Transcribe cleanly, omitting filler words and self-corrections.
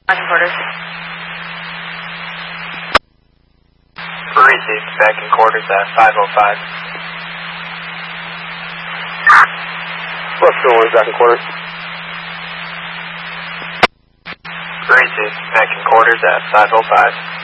Back in quarters. Received. Back in quarters at 505. Left Philly, back in quarters. Received. Back in quarters at 505.